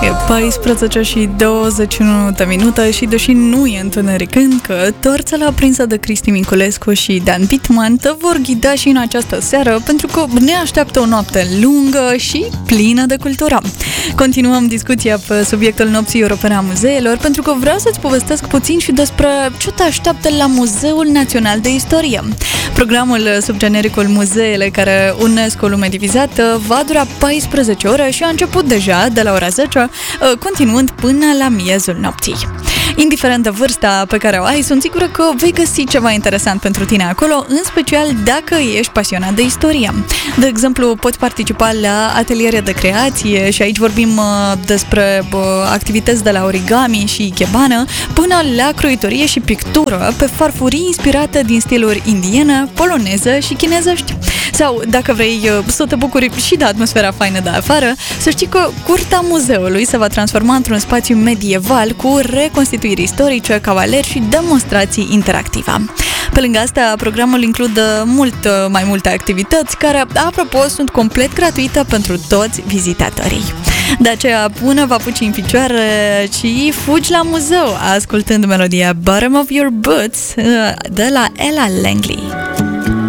E 14 și 21 de minute și deși nu e întuneric încă, torțele aprinsă de Cristi Minculescu și Dan Pitman te vor ghida și în această seară, pentru că ne așteaptă o noapte lungă și plină de cultură. Continuăm discuția pe subiectul Nopții Europene a Muzeelor, pentru că vreau să-ți povestesc puțin și despre ce te așteaptă la Muzeul Național de Istorie. Programul sub genericul Muzeele, care unesc o lume divizată, va dura 14 ore și a început deja de la ora 10, continuând până la miezul nopții. Indiferent de vârsta pe care o ai, sunt sigură că vei găsi ceva interesant pentru tine acolo, în special dacă ești pasionat de istorie. De exemplu, poți participa la ateliere de creație și aici vorbim despre activități de la origami și ikebana până la croitorie și pictură pe farfurii inspirate din stiluri indiene, poloneză și chinezești. Sau, dacă vrei să te bucuri și de atmosfera faină de afară, să știi că curtea muzeului se va transforma într-un spațiu medieval cu reconstituiri istorice, cavaleri și demonstrații interactive. Pe lângă asta, programul include mai multe activități care, apropo, sunt complet gratuite pentru toți vizitatorii. De aceea, pune papucii în picioare și fugi la muzeu, ascultând melodia Bottom of Your Boots de la Ella Langley.